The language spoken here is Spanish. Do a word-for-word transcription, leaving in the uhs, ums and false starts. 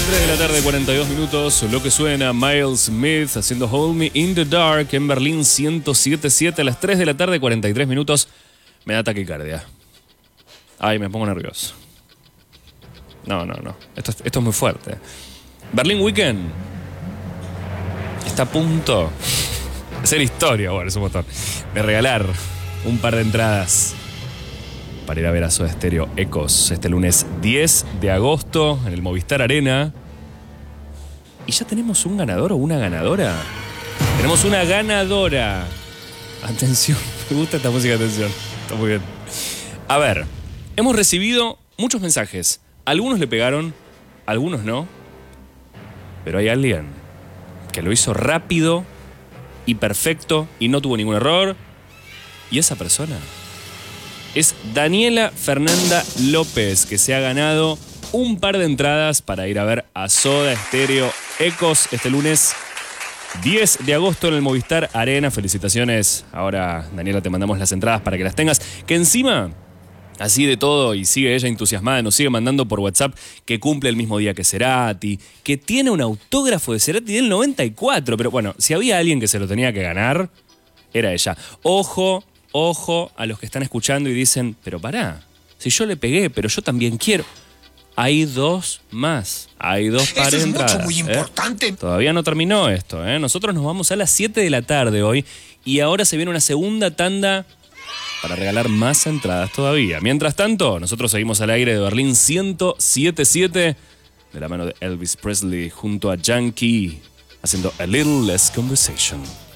tres de la tarde, cuarenta y dos minutos. Lo que suena, Miles Smith haciendo Hold Me in the Dark en Berlín ciento siete punto siete a las tres de la tarde, cuarenta y tres minutos. Me da taquicardia. Ay, me pongo nervioso. No, no, no. Esto, esto es muy fuerte. Berlín Weekend está a punto de hacer historia, bueno, es un montón, de regalar un par de entradas para ir a ver a Soda Stereo Ecos este lunes diez de agosto en el Movistar Arena. ¿Y ya tenemos un ganador o una ganadora? Tenemos una ganadora. Atención, me gusta esta música, atención. Está muy bien. A ver, hemos recibido muchos mensajes. Algunos le pegaron, algunos no. Pero hay alguien que lo hizo rápido y perfecto y no tuvo ningún error. Y esa persona es Daniela Fernanda López, que se ha ganado un par de entradas para ir a ver a Soda Stereo Ecos este lunes diez de agosto en el Movistar Arena. Felicitaciones. Ahora, Daniela, te mandamos las entradas para que las tengas. Que encima, así de todo, y sigue ella entusiasmada, nos sigue mandando por WhatsApp que cumple el mismo día que Cerati, que tiene un autógrafo de Cerati del noventa y cuatro. Pero bueno, si había alguien que se lo tenía que ganar, era ella. Ojo, ojo a los que están escuchando y dicen, pero pará, si yo le pegué, pero yo también quiero. Hay dos más, hay dos pares de entradas. Eso es mucho, muy importante. ¿eh? Todavía no terminó esto, ¿eh? Nosotros nos vamos a las siete de la tarde hoy y ahora se viene una segunda tanda para regalar más entradas todavía. Mientras tanto, nosotros seguimos al aire de Berlín ciento siete punto siete de la mano de Elvis Presley junto a Yankee haciendo A Little Less Conversation.